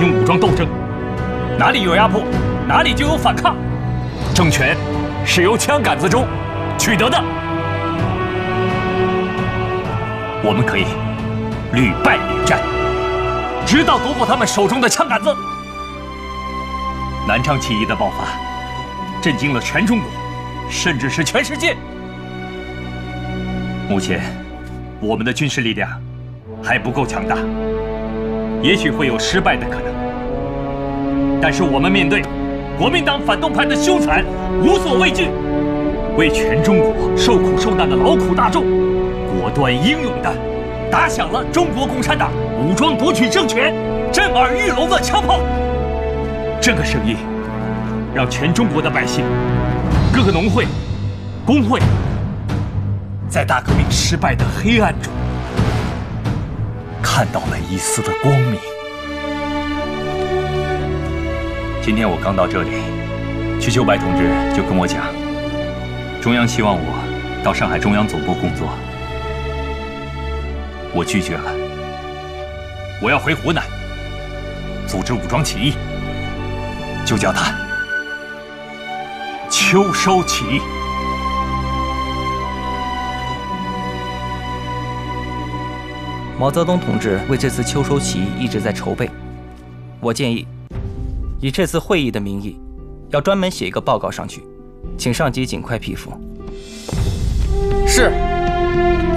行武装斗争，哪里有压迫，哪里就有反抗。政权是由枪杆子中取得的，我们可以屡败屡战，直到夺过他们手中的枪杆子。南昌起义的爆发，震惊了全中国，甚至是全世界。目前，我们的军事力量还不够强大，也许会有失败的可能。但是我们面对国民党反动派的凶残，无所畏惧，为全中国受苦受难的劳苦大众，果断英勇地打响了中国共产党武装夺取政权、震耳欲聋的枪炮。这个声音，让全中国的百姓、各个农会、工会，在大革命失败的黑暗中，看到了一丝的光明。今天我刚到这里，瞿秋白同志就跟我讲，中央希望我到上海中央总部工作，我拒绝了。我要回湖南，组织武装起义，就叫它秋收起义。 毛泽东同志为这次秋收起义一直在筹备，我建议以这次会议的名义，要专门写一个报告上去，请上级尽快批复。 是。